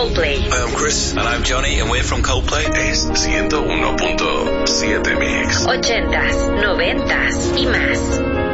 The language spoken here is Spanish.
Coldplay. Hi, I'm Chris. And I'm Johnny, and we're from Coldplay. Es 101.7 Mix. 80s, 90s y más.